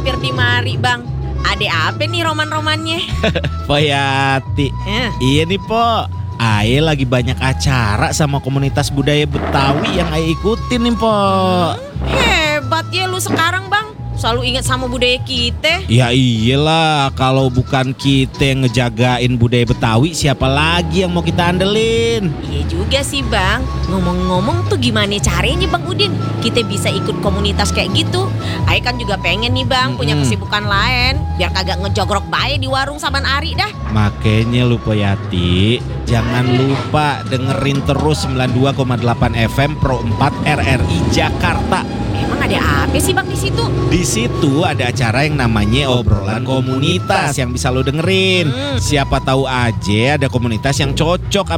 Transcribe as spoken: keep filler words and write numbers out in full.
mampir di mari bang. Ada apa nih roman-romannya? Poyati. Eh. Iya nih Po, Aye lagi banyak acara sama komunitas budaya Betawi yang Aye ikutin nih Po. Hebat ya lu sekarang bang, selalu ingat sama budaya kita. Ya iyalah, kalau bukan kita yang ngejagain budaya Betawi, siapa lagi yang mau kita andelin? Iya juga sih bang. Ngomong-ngomong tuh gimana caranya bang Udin kita bisa ikut komunitas kayak gitu? Ayo kan juga pengen nih bang punya Mm-mm. kesibukan lain, biar kagak ngejogrok bae di warung saban ari dah. Makanya lu Poyati, jangan lupa dengerin terus sembilan puluh dua koma delapan F M Pro empat R R I Jakarta. Emang ada apa sih bang di situ? Di situ ada acara yang namanya obrolan komunitas yang bisa lo dengerin. Hmm. Siapa tahu aja ada komunitas yang cocok